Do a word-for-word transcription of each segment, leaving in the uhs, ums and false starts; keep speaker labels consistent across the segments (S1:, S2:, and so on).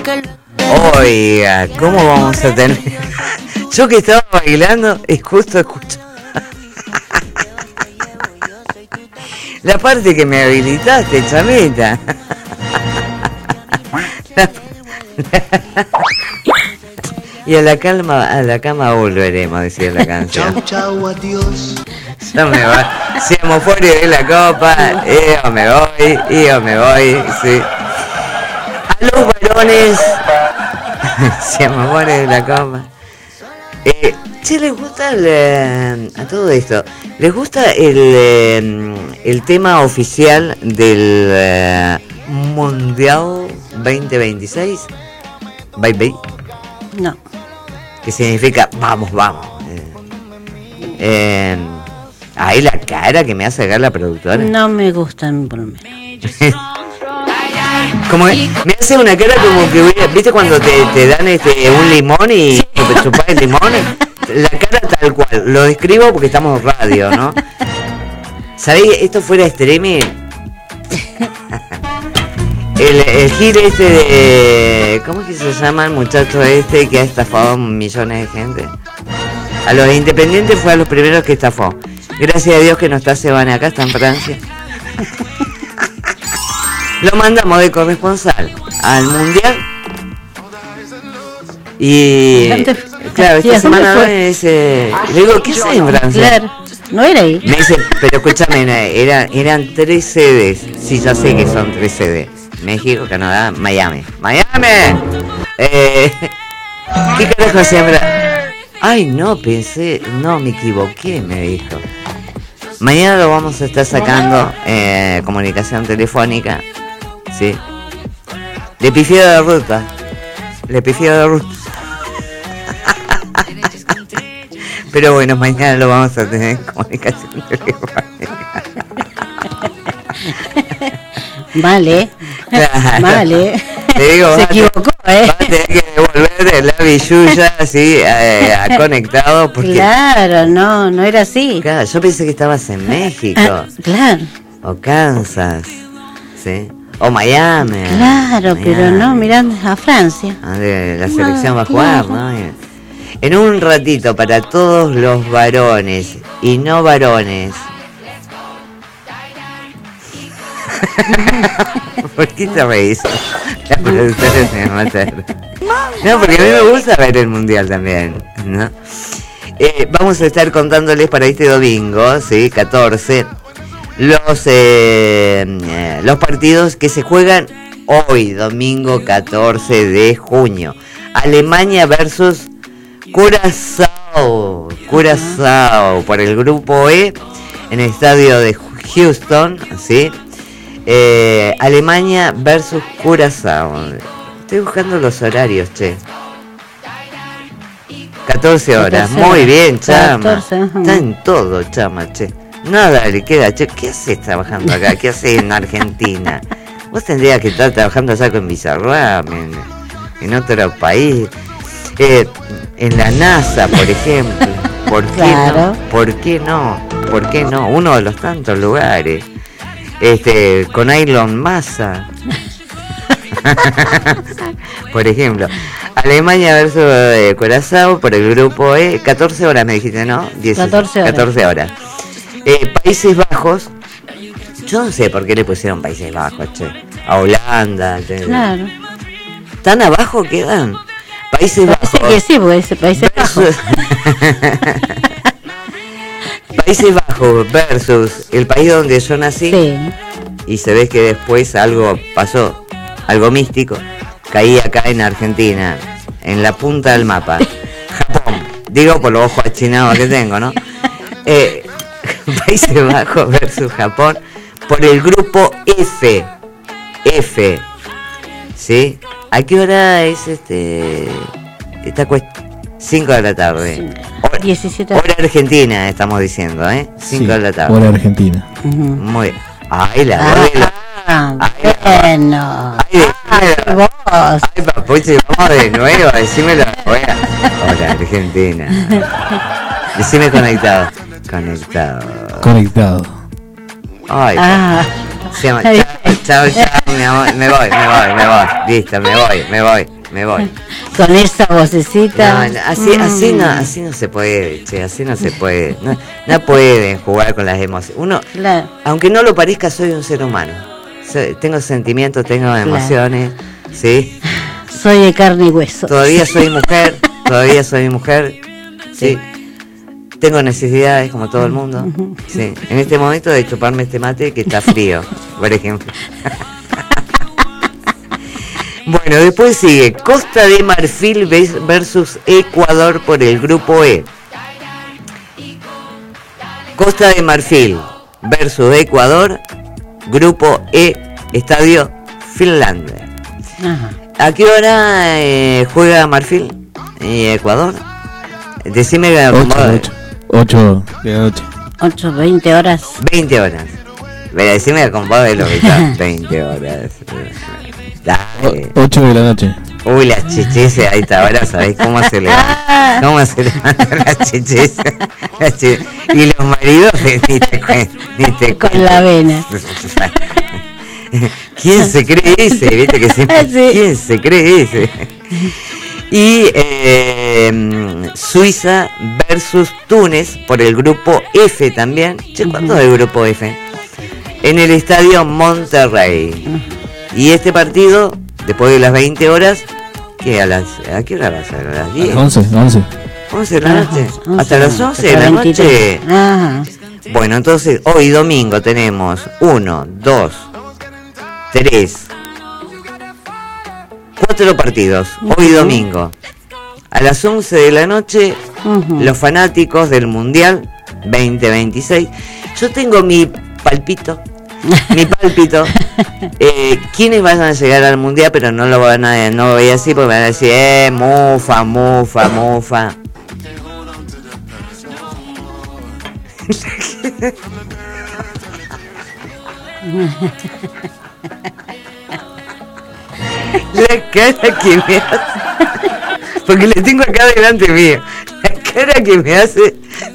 S1: Oiga, ¿cómo vamos a tener? Yo que estaba bailando, es justo escucho. La parte que me habilitaste, chamita. La... Y a la calma, a la cama volveremos, decía la canción.
S2: Chau, chau, adiós.
S1: Yo me voy. Si Amoforio de la copa, yo me voy, yo me voy, sí. A los varones, si Amoforio de la copa. Eh, che, ¿les gusta el, eh, a todo esto? ¿Les gusta el, eh, el tema oficial del eh, Mundial veinte veintiséis? Bye bye.
S3: No.
S1: Que significa vamos, vamos. Eh, eh, Ay, la cara que me hace sacar la productora.
S3: No me gustan por lo menos.
S1: Como que me hace una cara como que hubiera, ¿viste cuando te, te dan este un limón y sí. Te chupas el limón? La cara tal cual. Lo describo porque estamos en radio, ¿no? ¿Sabéis? Esto fuera streaming. El, el gil este de... ¿Cómo es que se llama el muchacho este que ha estafado a millones de gente? A los independientes fue a los primeros que estafó. Gracias a Dios que no está Sebane acá, está en Francia. Lo mandamos de corresponsal al Mundial. Y... Claro, esta semana no es... Eh, le digo, ¿qué haces en Francia?
S3: Claro, no era ahí.
S1: Me dice, pero escúchame, era, eran tres sedes. Sí, ya sé que son tres sedes. México, Canadá, Miami. ¡Miami! Eh, ¿Qué carajo hacía? Ay, no, pensé... No, me equivoqué, me dijo. Mañana lo vamos a estar sacando eh, comunicación telefónica. Sí. Le pifié de ruta. Le pifié de ruta. Pero bueno, mañana lo vamos a tener en comunicación telefónica.
S3: Vale.
S1: Claro.
S3: Vale.
S1: Te digo,
S3: se equivocó, ¿eh?
S1: Vas a tener que devolverte la billulla así, eh, a conectado. Porque...
S3: Claro, no, no era así.
S1: Claro, yo pensé que estabas en México.
S3: Ah, claro.
S1: O Kansas. ¿Sí? O Miami.
S3: Claro,
S1: Miami.
S3: pero no, mirando a Francia.
S1: Ah, de la selección
S3: Ah,
S1: va a jugar,
S3: claro.
S1: ¿no? En un ratito, para todos los varones y no varones. ¿Por qué te reís? La productora se me va a matar. No, porque a mí me gusta ver el mundial también, ¿no? Eh, vamos a estar contándoles para este domingo, ¿sí? catorce, los, eh, eh, los partidos que se juegan hoy, domingo catorce de junio. Alemania versus Curazao. Curazao, por el grupo E, en el estadio de Houston, ¿sí? Eh, Alemania versus Curazao. Estoy buscando los horarios, che. catorce horas.
S3: catorce
S1: Muy
S3: horas.
S1: bien, chama.
S3: catorce, uh-huh.
S1: Está en todo, chama, che. Nada le queda, che. ¿Qué haces trabajando acá? ¿Qué haces en Argentina? Vos tendrías que estar trabajando allá con Bizarrap, en, en otro país. Eh, en la NASA, por ejemplo. ¿Por qué
S3: Claro.
S1: no? ¿Por qué no? ¿Por qué no? Uno de los tantos lugares. Este, con Elon Massa. Por ejemplo, Alemania versus eh, Curazao por el grupo E, catorce horas me dijiste, ¿no? diez,
S3: catorce horas.
S1: catorce horas. Eh, Países Bajos, yo no sé por qué le pusieron Países Bajos, che. A Holanda, che.
S3: Claro.
S1: ¿Tan abajo quedan? Países
S3: Parece
S1: Bajos.
S3: que sí, porque ese Países Bajos.
S1: Países Bajos versus el país donde yo nací.
S3: Sí.
S1: Y se ve que después algo pasó, algo místico. Caí acá en Argentina, en la punta del mapa. Japón, digo por los ojos achinados que tengo, ¿no? Eh, Países Bajos versus Japón por el grupo F. F. ¿Sí? ¿A qué hora es este esta cuestión? cinco de la tarde. Hora,
S3: diecisiete.
S1: hora argentina, estamos diciendo, ¿eh? cinco
S4: Sí,
S1: de la tarde.
S4: hora argentina.
S3: Uh-huh.
S1: Muy bien. Ay, la
S3: Ah,
S1: voz de la...
S3: ah,
S1: Ay,
S3: bueno.
S1: Ay,
S3: Ay,
S1: decímelo.
S3: vos.
S1: Ay, papuchi, vamos de nuevo, decímelo. Hola, Argentina. Decime conectado. Conectado.
S4: Conectado.
S1: Ay,
S3: Ah.
S1: se llama. Chao, chao, chao, mi amor, me voy, me voy, me voy. Listo, me voy, me voy, me voy.
S3: Con esa vocecita.
S1: No, no, así,
S3: Mm.
S1: así no, así no se puede, che, así no se puede. No, no pueden jugar con las emociones. Uno,
S3: Claro.
S1: aunque no lo parezca, soy un ser humano. Soy- tengo sentimientos, tengo emociones, ¿sí?
S3: Soy de carne y hueso.
S1: Todavía soy mujer, todavía soy mujer, ¿sí? Tengo necesidades como todo el mundo, ¿sí? En este momento de chuparme este mate que está frío, por ejemplo. Bueno, después sigue Costa de Marfil versus Ecuador por el grupo E. Costa de Marfil versus Ecuador, grupo E, estadio Finlandia.
S3: Ajá.
S1: ¿A qué hora eh, juega Marfil y Ecuador? Decime
S2: ocho de la noche.
S3: ocho, veinte horas.
S1: veinte horas. Pero decime con vos de lo que está. veinte horas. Dale.
S2: ocho de la noche.
S1: Uy, las chichis, ahí está, ahora sabés cómo se levanta. ¿Cómo se levantan las chichis? Las chi- y los maridos, ni te cuento. Ni te
S3: Con
S1: cuento.
S3: la vena.
S1: ¿Quién se cree ese? ¿Viste que siempre?
S3: Sí.
S1: ¿Quién se cree ese? Y eh, Suiza versus Túnez por el grupo F también. Che, ¿cuándo es el grupo F? En el estadio Monterrey. Y este partido, después de las veinte horas, ¿qué? ¿A, las, ¿a qué hora va a ser? ¿A las diez?
S2: once, once.
S1: ¿once de la noche?
S3: Ajá,
S1: ¿Hasta las once de la
S3: hasta
S1: noche?
S3: veintitrés. Ajá.
S1: Bueno, entonces hoy domingo tenemos uno, dos, tres, cuatro partidos. Hoy domingo. A las once de la noche,
S3: Ujú.
S1: los fanáticos del Mundial veinte veintiséis. Yo tengo mi palpito. Mi pálpito, eh, quienes van a llegar al mundial, pero no lo van a, no lo voy a decir porque me van a decir, eh, mufa, mufa, mufa. La cara que me hace, porque le tengo acá delante mío, la cara que me hace.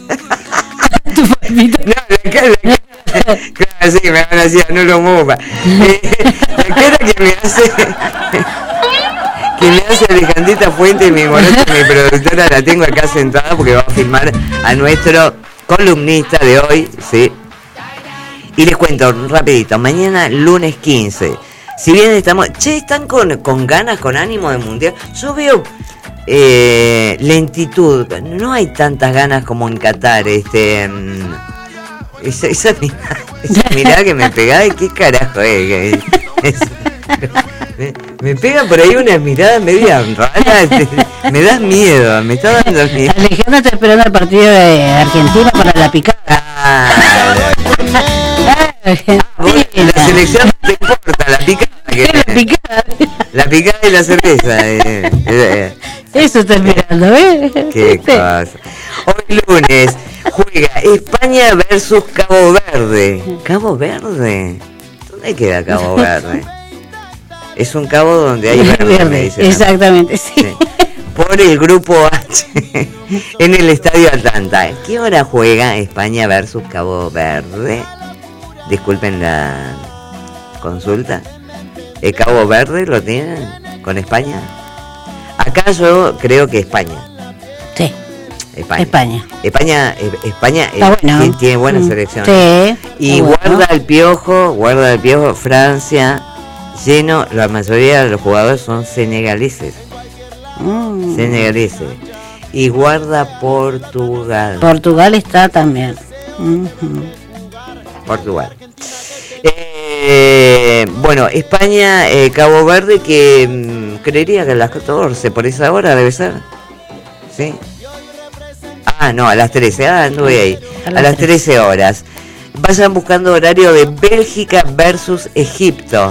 S1: No, la cara, la cara, claro, sí, me van a decir, no lo mueva. Eh, la cara que me hace, que me hace Alejandrita Fuente, mi morocha, mi productora, la tengo acá sentada porque va a filmar a nuestro columnista de hoy, ¿sí? Y les cuento rapidito, mañana lunes quince, si bien estamos, che, están con, con ganas, con ánimo de mundial, yo veo eh, lentitud, no hay tantas ganas como en Qatar, este... mm, Esa, esa, mirada, esa mirada que me pegaba, ¿qué carajo es? Es- es- me, me pega por ahí una mirada media rara, te- me das miedo, me está dando miedo.
S3: Alejandro está esperando el partido de Argentina para la picada.
S1: Ah, vos,
S3: Argentina.
S1: la selección no te importa, la picada que
S3: La picada.
S1: la picada y la cerveza. eh, eh, eh.
S3: Eso está esperando, ¿eh?
S1: Qué
S3: ¿Viste?
S1: cosa. Hoy lunes juega España versus Cabo Verde. ¿Cabo Verde? ¿Dónde queda Cabo Verde? Es un cabo donde hay verde, me
S3: Verde,
S1: dicen.
S3: exactamente, sí.
S1: Sí. Por el grupo H en el Estadio Atlanta. ¿Qué hora juega España versus Cabo Verde? Disculpen la consulta. ¿El Cabo Verde lo tienen con España? Acá yo creo que España.
S3: Sí,
S1: España.
S3: España.
S1: España, eh, España eh,
S3: Está bueno.
S1: tiene, tiene buena
S3: Mm,
S1: selección.
S3: Sí.
S1: Y
S3: está bueno.
S1: guarda el piojo, guarda el piojo, Francia, lleno, la mayoría de los jugadores son senegaleses,
S3: Mm.
S1: senegaleses. Y guarda Portugal,
S3: Portugal está también. Ujú.
S1: Portugal. Eh, bueno, España, eh, Cabo Verde, que mm, creería que a las catorce, por esa hora debe ser. ¿Sí? Ah, no, a las trece, ah, anduve ahí.
S3: A
S1: A
S3: las
S1: las
S3: trece.
S1: trece horas. Vayan buscando horario de Bélgica versus Egipto.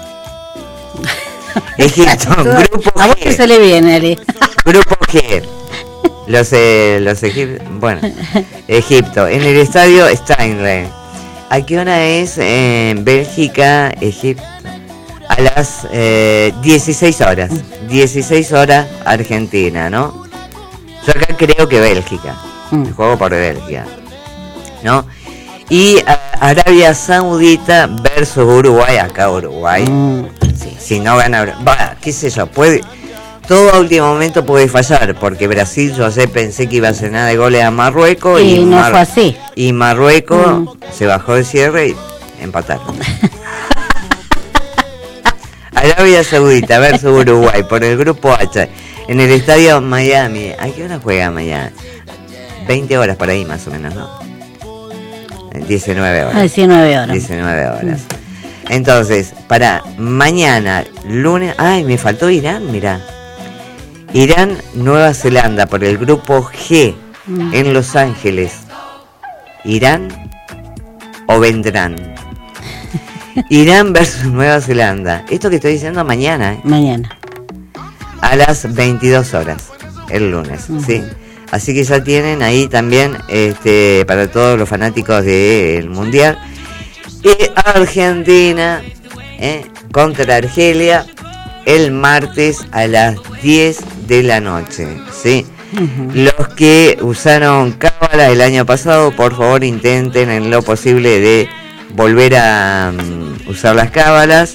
S1: Egipto, grupo
S3: A vos te
S1: G.
S3: sale bien, Ale.
S1: Grupo G. Los, eh, los egipcios. Bueno, Egipto. En el estadio Steinle. ¿A qué hora es en Bélgica, Egipto? A las eh, dieciséis horas. dieciséis horas Argentina, ¿no? Yo acá creo que Bélgica.
S3: Mm.
S1: El juego por Bélgica. ¿No? Y uh, Arabia Saudita versus Uruguay, acá Uruguay. Mm. Sí, si no gana, va, qué sé yo, puede, todo a último momento puede fallar, porque Brasil, yo sé, pensé que iba a hacer nada de goles a Marruecos.
S3: Y,
S1: y
S3: no
S1: Mar-
S3: fue así.
S1: Y Marruecos mm. se bajó de cierre y empataron. Arabia Saudita versus Uruguay por el grupo H en el estadio Miami. ¿A qué hora juega Miami? veinte horas por ahí más o menos, ¿no? diecinueve horas.
S3: Ah, diecinueve horas.
S1: diecinueve horas. Entonces, para mañana, lunes... Ay, me faltó Irán, mira. Irán, Nueva Zelanda por el grupo G mm. en Los Ángeles. ¿Irán o vendrán? Irán versus Nueva Zelanda. Esto que estoy diciendo mañana, ¿eh?
S3: Mañana.
S1: A las veintidós horas, el lunes, uh-huh. ¿sí? Así que ya tienen ahí también, este, para todos los fanáticos del Mundial. Y Argentina, ¿eh? contra Argelia, el martes a las diez de la noche, ¿sí? Uh-huh. Los que usaron cábala el año pasado, por favor intenten en lo posible de volver a um, usar las cábalas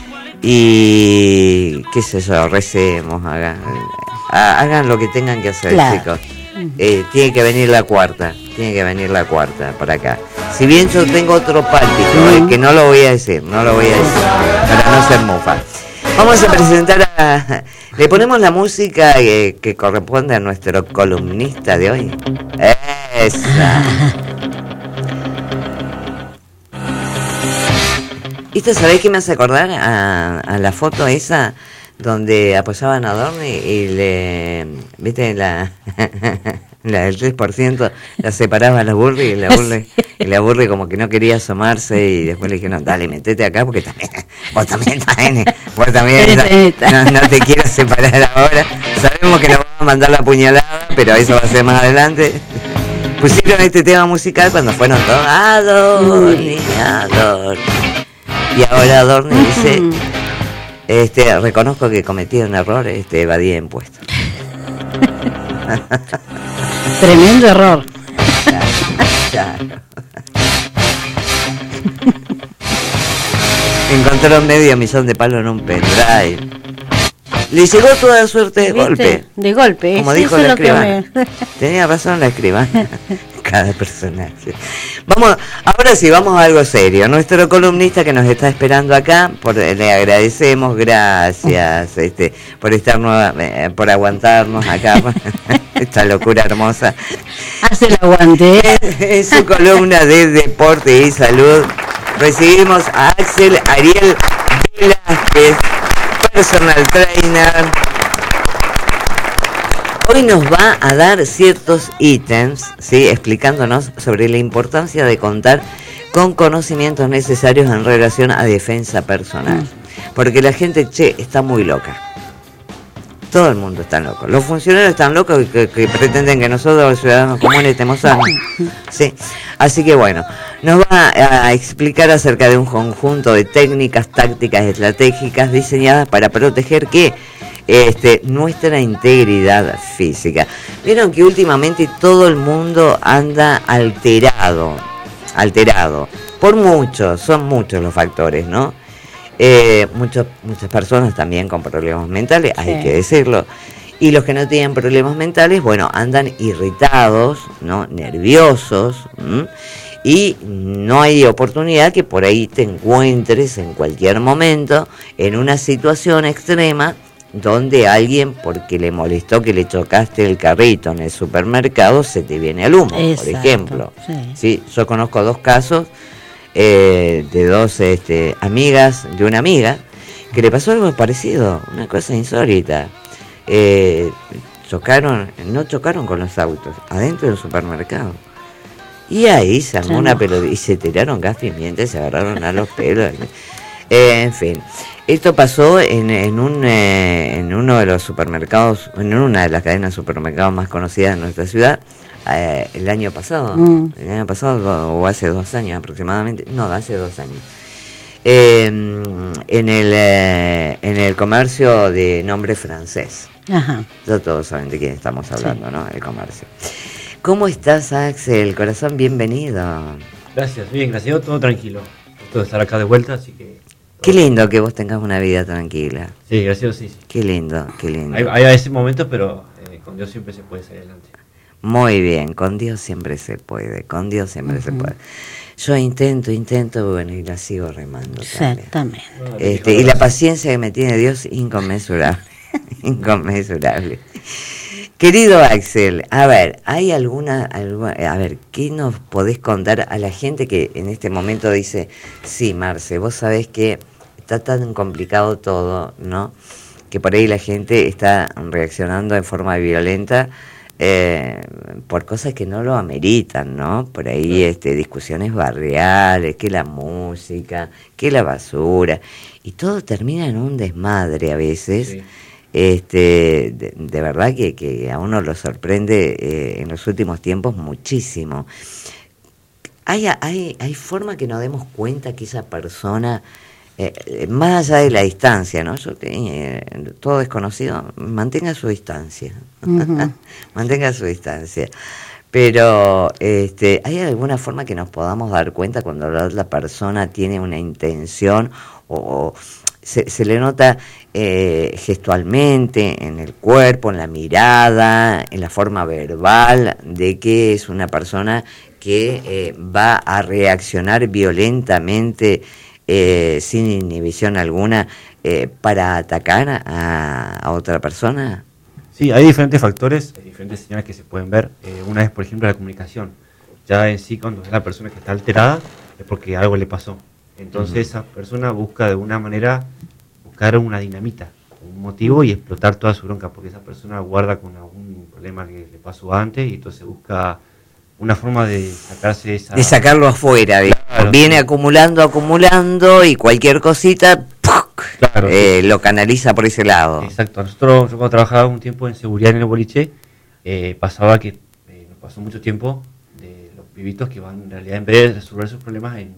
S1: y qué sé yo, recemos, hagan, hagan lo que tengan que hacer, claro. chicos. Eh, tiene que venir la cuarta, tiene que venir la cuarta para acá. Si bien yo tengo otro pálpito, eh, que no lo voy a decir, no lo voy a decir, para no ser mofa. Vamos a presentar a... Le ponemos la música que, que corresponde a nuestro columnista de hoy. Esa. ¿Esto sabéis qué me hace acordar a, a la foto esa donde apoyaban a Adorni y le, viste, la, la del tres por ciento la separaba a la Burri y la Burri, y la Burri como que no quería asomarse y después le dijeron, dale, metete acá porque también, vos también, vos también, no, no te quiero separar ahora, sabemos que nos vamos a mandar la puñalada, pero eso va a ser más adelante. Pusieron este tema musical cuando fueron todos, Adorni, Adorni. Y ahora Adorni dice, este, reconozco que cometí un error, este, evadí impuestos.
S3: Tremendo error.
S1: Claro, claro. Encontraron medio millón de palos en un pendrive. Le llegó toda suerte de
S3: ¿Viste?
S1: golpe.
S3: De golpe,
S1: como
S3: es
S1: dijo
S3: eso
S1: la
S3: lo que
S1: escribana.
S3: me...
S1: Tenía razón la escribana. Cada personaje. Vamos, ahora sí, vamos a algo serio. Nuestro columnista que nos está esperando acá, por, le agradecemos, gracias, este, por estar nueva, eh, por aguantarnos acá, esta locura hermosa.
S3: Hace el aguante.
S1: En su columna de deporte y salud, recibimos a Axel Ariel Velázquez, personal trainer. Hoy nos va a dar ciertos ítems, ¿sí? explicándonos sobre la importancia de contar con conocimientos necesarios en relación a defensa personal. Porque la gente, che, está muy loca. Todo el mundo está loco. Los funcionarios están locos que, que pretenden que nosotros, los ciudadanos comunes, estemos sanos. Sí. Así que bueno, nos va a explicar acerca de un conjunto de técnicas, tácticas, estratégicas diseñadas para proteger que Este, nuestra integridad física. Vieron que últimamente todo el mundo anda alterado, alterado, por muchos, son muchos los factores, ¿no? Eh, muchos, muchas personas también con problemas mentales, sí. hay que decirlo, y los que no tienen problemas mentales, bueno, andan irritados, ¿no? Nerviosos, ¿m? Y no hay oportunidad que por ahí te encuentres en cualquier momento en una situación extrema donde alguien, porque le molestó que le chocaste el carrito en el supermercado, se te viene al humo. Exacto, por ejemplo. Sí. Sí, yo conozco dos casos eh, de dos este, amigas, de una amiga, que le pasó algo parecido, una cosa insólita. Eh, chocaron, no chocaron con los autos, adentro del supermercado. Y ahí se armó sí, una pelota y se tiraron gas pimienta y se agarraron a los pelos. Eh, en fin, esto pasó en, en, un, eh, en uno de los supermercados, en una de las cadenas de supermercados más conocidas de nuestra ciudad, eh, el año pasado, mm. el año pasado o hace dos años aproximadamente, no, hace dos años, eh, en, el, eh, en el comercio de nombre francés. Ajá. Ya todos saben de quién estamos hablando, sí. ¿no? El comercio. ¿Cómo estás, Axel? Corazón, bienvenido.
S4: Gracias, bien, gracias, todo tranquilo. Gusto de estar acá de vuelta, así que...
S1: Qué lindo que vos tengas una vida tranquila.
S4: Sí, gracias, sí, sí.
S1: Qué lindo, qué lindo.
S4: Hay, hay a veces momentos, pero eh, con Dios siempre se puede salir adelante.
S1: Muy bien, con Dios siempre se puede, con Dios siempre uh-huh. se puede. Yo intento, intento, bueno, y la sigo remando.
S3: Exactamente.
S4: Bueno,
S1: este, y la paciencia que me tiene Dios, inconmensurable. Inconmensurable. Querido Axel, a ver, ¿hay alguna, alguna, a ver, qué nos podés contar a la gente que en este momento dice, sí, Marce, vos sabés que está tan complicado todo, ¿no? Que por ahí la gente está reaccionando en forma violenta eh, por cosas que no lo ameritan, ¿no? Por ahí este, discusiones barriales, que la música, que la basura, y todo termina en un desmadre a veces. Sí. Este, de, de verdad que, que a uno lo sorprende eh, en los últimos tiempos muchísimo. ¿Hay, hay, hay forma que nos demos cuenta que esa persona, eh, más allá de la distancia, ¿no? Yo, eh, todo desconocido, mantenga su distancia. Uh-huh. Mantenga su distancia. Pero, este, ¿hay alguna forma que nos podamos dar cuenta cuando la otra persona tiene una intención o... o Se, se le nota eh, gestualmente, en el cuerpo, en la mirada, en la forma verbal, de que es una persona que eh, va a reaccionar violentamente, eh, sin inhibición alguna, eh, para atacar a, a otra persona?
S4: Sí, hay diferentes factores, hay diferentes señales que se pueden ver. Eh, una es, por ejemplo, la comunicación. Ya en sí, cuando es la persona que está alterada, es porque algo le pasó. Entonces uh-huh. esa persona busca de alguna manera buscar una dinamita, un motivo y explotar toda su bronca, porque esa persona guarda con algún problema que le pasó antes y entonces busca una forma de sacarse esa...
S1: De sacarlo afuera, claro, viene sí. acumulando, acumulando y cualquier cosita claro, eh, sí. lo canaliza por ese lado.
S4: Exacto, nosotros, yo cuando trabajaba un tiempo en seguridad en el boliche, eh, pasaba que eh, nos pasó mucho tiempo de los pibitos que van en realidad en vez de resolver sus problemas en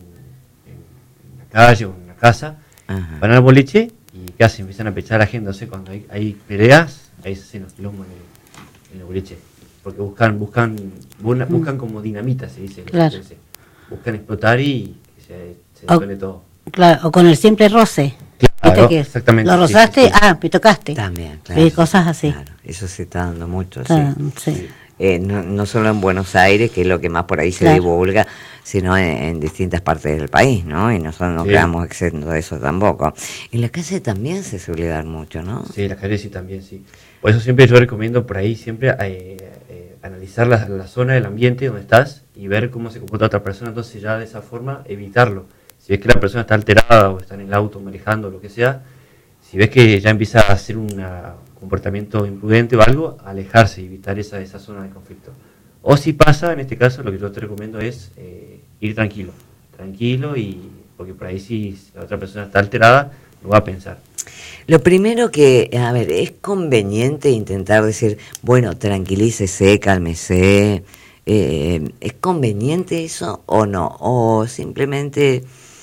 S4: calle o en la casa, ajá. van al boliche y ¿qué hacen? Empiezan a pechar a la gente. Entonces cuando hay, hay peleas, ahí se hacen los quilombos en el, en el boliche, porque buscan buscan buscan, buscan como dinamita, se dice,
S3: claro.
S4: buscan explotar y que se, se disuelve todo.
S3: Claro, o con el simple roce.
S4: Claro,
S3: que
S4: exactamente.
S3: Lo rozaste, sí, sí, sí. ah, me tocaste.
S1: También, claro.
S3: Y cosas así.
S1: Claro, eso se está dando mucho,
S3: claro,
S1: sí.
S3: sí.
S1: Eh, no, no solo en Buenos Aires, que es lo que más por ahí se claro. divulga, sino en, en distintas partes del país, ¿no? Y nosotros no sí. quedamos exentos de eso tampoco. En la calle también se suele dar mucho, ¿no?
S4: Sí, en la calle sí también, sí. Por eso siempre yo recomiendo por ahí siempre eh, eh, analizar la, la zona, el ambiente donde estás y ver cómo se comporta otra persona, entonces ya de esa forma evitarlo. Si ves que la persona está alterada o está en el auto manejando, lo que sea, si ves que ya empieza a hacer un comportamiento imprudente o algo, alejarse y evitar esa, esa zona de conflicto. O si pasa, en este caso, lo que yo te recomiendo es eh, ir tranquilo, tranquilo, y porque por ahí si la otra persona está alterada, lo va a pensar.
S1: Lo primero que, a ver, es conveniente intentar decir, bueno, tranquilícese, cálmese, eh, ¿es conveniente eso o no? O simplemente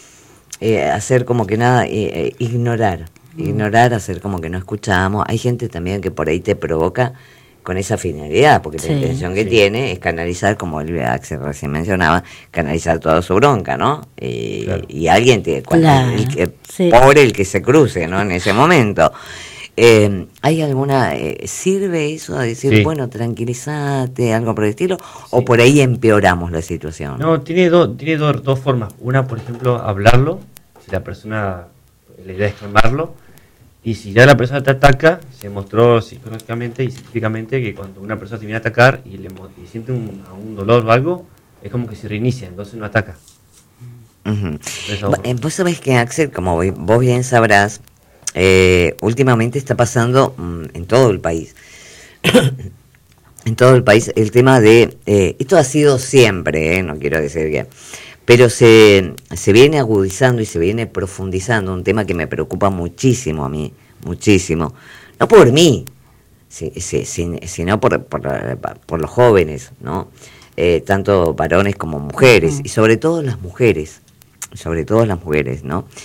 S1: eh, hacer como que nada, eh, ignorar. Ignorar, hacer como que no escuchamos. Hay gente también que por ahí te provoca con esa finalidad, porque sí, la intención que sí. tiene es canalizar, como el Axel recién mencionaba, canalizar toda su bronca, ¿no? Y, claro. y alguien, te, cuando, claro. el que, sí. pobre el que se cruce, ¿no? En ese momento. Eh, ¿Hay alguna, eh, sirve eso a decir, sí. bueno, tranquilízate, algo por el estilo, sí. o por ahí empeoramos la situación?
S4: No, tiene, do, tiene do, dos formas. Una, por ejemplo, hablarlo, si la persona, la idea es calmarlo. Y si ya la persona te ataca, se mostró psicológicamente y científicamente que cuando una persona te viene a atacar y, le, y siente un, un dolor o algo, es como que se reinicia, entonces no ataca.
S1: Uh-huh. Entonces, vos sabés que, Axel, como vos bien sabrás, eh, últimamente está pasando um, en todo el país, en todo el país, el tema de, eh, esto ha sido siempre, eh, no quiero decir que... pero se, se viene agudizando y se viene profundizando un tema que me preocupa muchísimo a mí, muchísimo. No por mí, si, si, si, sino por, por, por los jóvenes, ¿no? Eh, tanto varones como mujeres, y sobre todo las mujeres, sobre todo las mujeres, ¿no?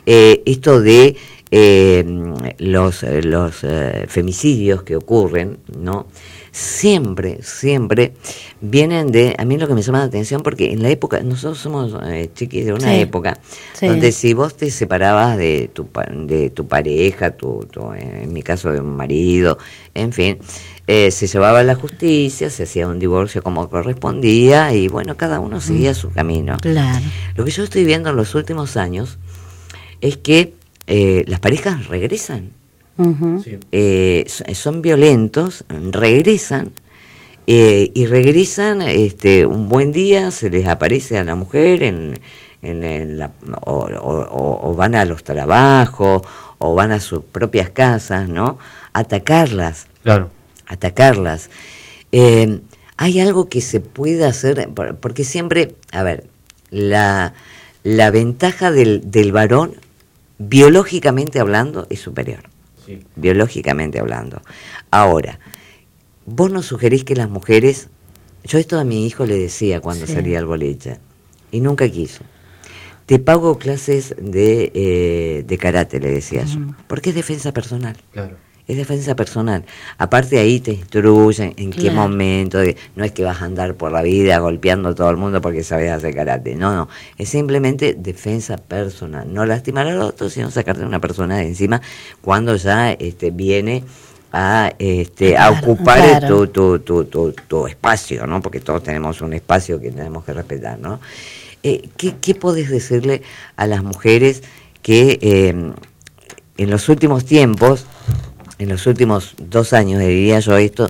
S1: eh, esto de eh, los, los eh, femicidios que ocurren, ¿no? Siempre, siempre vienen de, a mí lo que me llama la atención, porque en la época, nosotros somos eh, chiquis de una
S3: Sí,
S1: época
S3: sí.
S1: donde si vos te separabas de tu, pa- de tu pareja, tu, tu, en mi caso de un marido, en fin, eh, se llevaba a la justicia, se hacía un divorcio como correspondía y bueno, cada uno seguía su camino.
S3: Claro.
S1: Lo que yo estoy viendo en los últimos años es que eh, las parejas regresan.
S3: Ujú.
S4: Sí.
S1: Eh, so- son violentos, regresan eh, y regresan este, un buen día, se les aparece a la mujer en, en, en la, o, o- o van a los trabajos o van a sus propias casas, ¿no? Atacarlas,
S4: Claro.
S1: atacarlas. Eh, hay algo que se puede hacer, por- porque siempre, a ver, la, la ventaja del, del varón, biológicamente hablando, es superior.
S4: Sí.
S1: Biológicamente hablando. Ahora, vos nos sugerís que las mujeres, yo esto a mi hijo le decía cuando
S3: Sí.
S1: salía al boliche, y nunca quiso. Te pago clases de, eh, de karate, le decía yo, porque es defensa personal.
S4: Claro.
S1: Es defensa personal. Aparte ahí te instruyen en qué
S3: Claro.
S1: momento, de- no es que vas a andar por la vida golpeando a todo el mundo porque sabes hacer karate, no, no, es simplemente defensa personal, no lastimar al otro, sino sacarte a una persona de encima cuando ya este, viene a, este, a
S3: Claro,
S1: ocupar
S3: claro.
S1: tu, tu, tu, tu, tu espacio, ¿no? Porque todos tenemos un espacio que tenemos que respetar, ¿no? Eh, ¿qué, ¿Qué podés decirle a las mujeres que eh, en los últimos tiempos, en los últimos dos años, diría yo esto,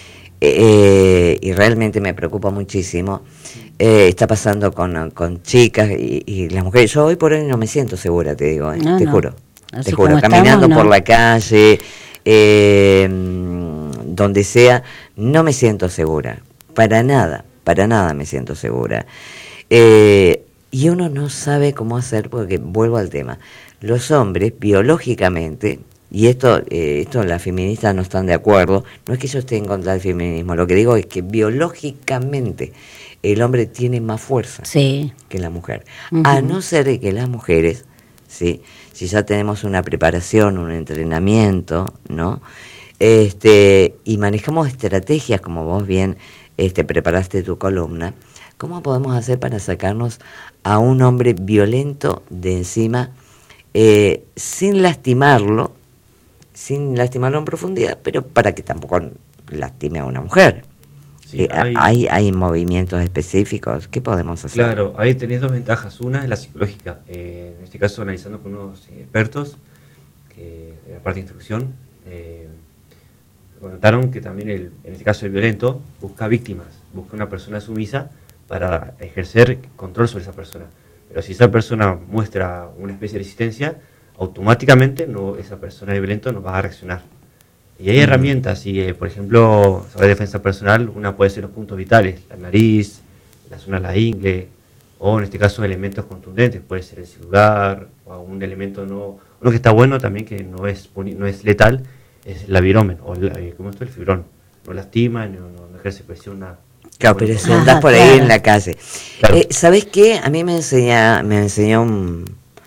S1: eh, y realmente me preocupa muchísimo, eh, está pasando con, con chicas y, y las mujeres? Yo hoy por hoy no me siento segura, te digo, ¿eh?
S3: No,
S1: te
S3: no.
S1: juro,
S3: Así
S1: te juro,
S3: como
S1: caminando
S3: estamos,
S1: por
S3: no.
S1: la calle, eh, donde sea, no me siento segura, para nada, para nada me siento segura. Eh, y uno no sabe cómo hacer, porque vuelvo al tema, los hombres biológicamente, y esto, eh, esto las feministas no están de acuerdo, no es que yo esté en contra del feminismo, lo que digo es que biológicamente el hombre tiene más fuerza
S3: Sí.
S1: que la mujer,
S3: Ujú.
S1: a no ser de que las mujeres, ¿sí? Si ya tenemos una preparación, un entrenamiento, ¿no? Este, y manejamos estrategias, como vos bien este, preparaste tu columna, ¿cómo podemos hacer para sacarnos a un hombre violento de encima eh, sin lastimarlo, sin lastimarlo en profundidad, pero para que tampoco lastime a una mujer?
S4: Sí,
S1: Eh,
S4: hay-
S1: hay, hay movimientos específicos, ¿qué podemos hacer?
S4: Claro, ahí tenés dos ventajas. Una es la psicológica. Eh, en este caso, analizando con unos expertos, que en la parte de instrucción, eh, comentaron que también, el, en este caso el violento, busca víctimas, busca una persona sumisa para ejercer control sobre esa persona. Pero si esa persona muestra una especie de resistencia, automáticamente no, esa persona, el violento, no va a reaccionar. Y hay herramientas, y eh, por ejemplo, sobre defensa personal, una puede ser los puntos vitales, la nariz, la zona de la ingle, o en este caso elementos contundentes, puede ser el celular, o algún elemento no, uno que está bueno también, que no es, puni- no es letal, es el aviromen, o el, eh, ¿cómo es el fibrón? No lastima, no, no, no ejerce presión, nada.
S1: Claro, pero si
S3: Ah,
S1: andás por ahí
S3: claro.
S1: en la calle.
S4: Claro.
S1: Eh, ¿Sabés qué? A mí me enseña, me enseñó un,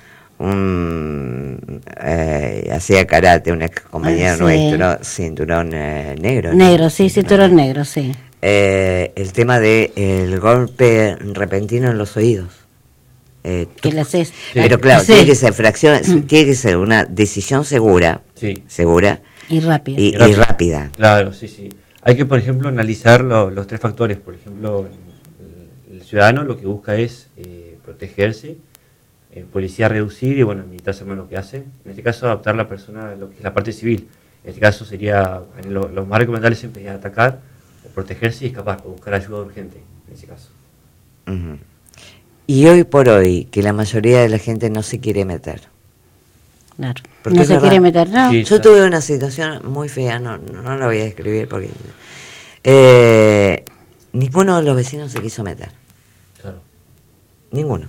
S1: un eh, hacía karate, un ex compañero
S3: Ah, sí.
S1: nuestro, cinturón eh, negro. ¿no?
S3: Negro, sí, cinturón negro, sí.
S1: Eh, el tema de el golpe repentino en los oídos. Eh,
S3: Que le haces.
S1: Pero claro,
S3: Sí.
S1: tiene que ser fracción, tiene que ser una decisión segura,
S4: Sí,
S1: segura
S3: Y rápido.
S1: y,
S4: Y rápida.
S1: y rápida.
S4: claro, sí, sí. Hay que, por ejemplo, analizar lo- los tres factores. Por ejemplo, el, el ciudadano lo que busca es eh, protegerse, el policía reducir y, bueno, el militar sabe lo que hace. En este caso, adaptar la persona a lo que es la parte civil. En este caso sería, lo, lo más recomendable siempre es atacar, o protegerse y escapar, o buscar ayuda urgente, en ese caso.
S1: Ujú. Y hoy por hoy, que la mayoría de la gente no se quiere meter.
S3: Claro.
S1: Porque
S3: No
S1: es
S3: se
S1: verdad.
S3: quiere meter, ¿no?
S4: Sí.
S1: Yo tuve una situación muy fea, no, no, no la voy a describir porque... Eh, ninguno de los vecinos se quiso meter,
S4: Claro.
S1: ninguno.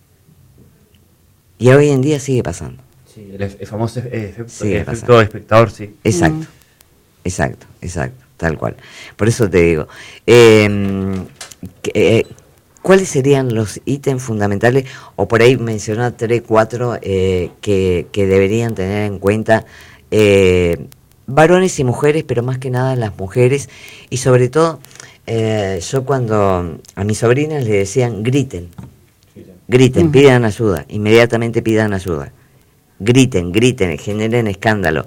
S1: Y hoy en día sigue pasando.
S4: Sí, el, ef- el famoso e- efecto,
S1: Sigue
S4: el efecto
S1: pasando.
S4: espectador, sí.
S1: Exacto,
S3: Mm.
S1: exacto, exacto, tal cual. Por eso te digo, eh, que, eh, ¿cuáles serían los ítems fundamentales? O por ahí mencionó tres, cuatro eh, que, que deberían tener en cuenta eh, varones y mujeres, pero más que nada las mujeres. Y sobre todo, eh, yo cuando a mis sobrinas le decían griten, griten, uh-huh. pidan ayuda, inmediatamente pidan ayuda. Griten, griten, generen escándalo.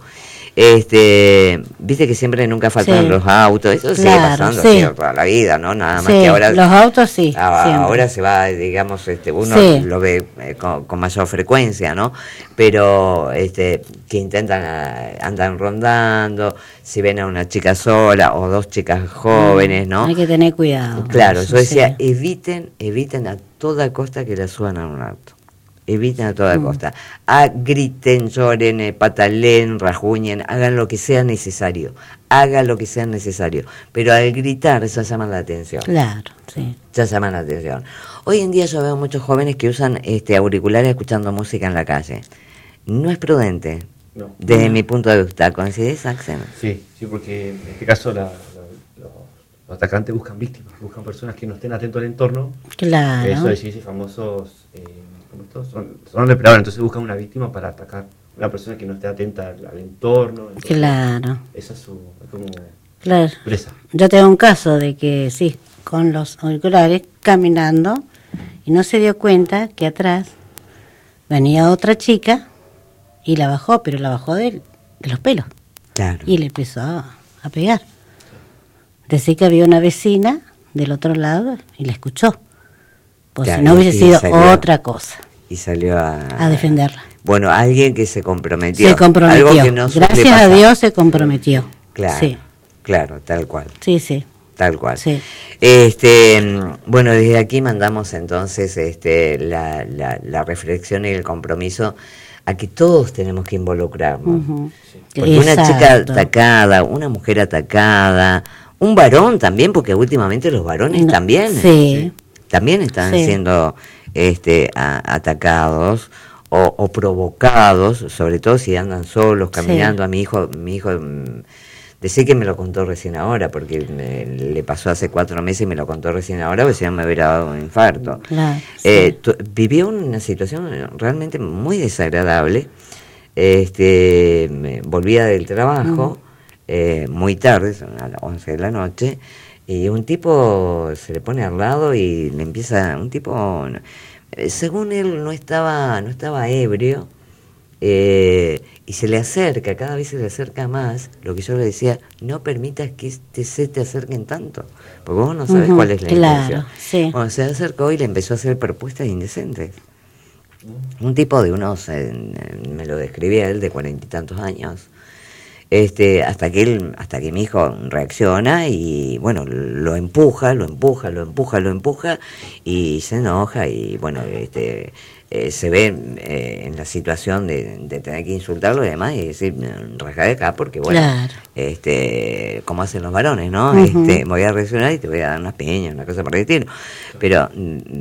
S1: Este, viste que siempre nunca faltan sí. los autos, eso sigue claro, pasando sí. toda la vida, ¿no? Nada más
S3: sí,
S1: que ahora
S3: los autos sí.
S1: Ahora, ahora se va, digamos, este, uno sí. lo ve eh, con, con mayor frecuencia, ¿no? Pero este, que intentan, uh, andan rondando, si ven a una chica sola o dos chicas jóvenes, ¿no?
S3: Hay que tener cuidado.
S1: Claro, eso, yo decía, sí. eviten, eviten a toda costa que la suban a un auto. Eviten a toda costa. Ah, griten, lloren, eh, patalen, rajuñen, hagan lo que sea necesario. Hagan lo que sea necesario. Pero al gritar, ya llaman la atención.
S3: Claro, sí.
S1: Ya llaman la atención. Hoy en día yo veo muchos jóvenes que usan este auriculares escuchando música en la calle. No es prudente, no. desde no. mi punto de vista. ¿Coincidís, Axel?
S4: Sí, sí, porque en este caso la, la, los, los atacantes buscan víctimas, buscan personas que no estén atentos al entorno.
S3: Claro.
S4: Eso es, sí, famosos... Eh, Son, son depredadores, entonces buscan una víctima para atacar una persona que no esté atenta al, al entorno. Entonces,
S3: claro.
S4: Esa es su es como
S3: claro.
S4: presa.
S3: Yo tengo un caso de que sí, con los auriculares caminando y no se dio cuenta que atrás venía otra chica y la bajó, pero la bajó de, de los pelos.
S1: Claro.
S3: Y le empezó a, a pegar. Decía que había una vecina del otro lado y la escuchó. Pues claro, si no hubiese sido salió, otra cosa.
S1: Y salió a,
S3: a defenderla.
S1: Bueno, alguien que se comprometió.
S3: Se comprometió.
S1: Algo que no
S3: Gracias a Dios se comprometió.
S1: Claro,
S3: sí.
S1: claro, tal cual.
S3: Sí, sí.
S1: Tal cual.
S3: Sí.
S1: Este, bueno, desde aquí mandamos entonces este, la, la, la reflexión y el compromiso a que todos tenemos que involucrarnos. Uh-huh. Porque Exacto. una chica atacada, una mujer atacada, un varón también, porque últimamente los varones no, también.
S3: Sí.
S1: también están
S3: sí.
S1: siendo este, a, atacados o, o provocados, sobre todo si andan solos, caminando. Sí. A mi hijo, mi hijo, decía que me lo contó recién ahora, porque me, le pasó hace cuatro meses y me lo contó recién ahora, porque si no me hubiera dado un infarto.
S3: Claro,
S1: eh,
S3: sí.
S1: tu, vivió una situación realmente muy desagradable. Este, me, volvía del trabajo mm. eh, muy tarde, a las once de la noche, y un tipo se le pone al lado y le empieza, un tipo, según él no estaba, no estaba ebrio, eh, y se le acerca, cada vez se le acerca más. Lo que yo le decía, no permitas que este se te acerquen tanto, porque vos no sabes uh-huh, cuál es la
S3: claro,
S1: intención.
S3: Sí.
S1: Bueno, se acercó y le empezó a hacer propuestas indecentes. Un tipo de unos, eh, me lo describía él, de cuarenta y tantos años. Este, hasta que él, hasta que mi hijo reacciona y bueno, lo empuja, lo empuja, lo empuja, lo empuja y se enoja y bueno, este, eh, se ve eh, en la situación de, de tener que insultarlo y demás y decir, raja de acá porque bueno,
S3: claro.
S1: este, como hacen los varones, ¿no?
S3: Uh-huh.
S1: Este, me voy a reaccionar y te voy a dar unas peñas, una cosa por el estilo. Pero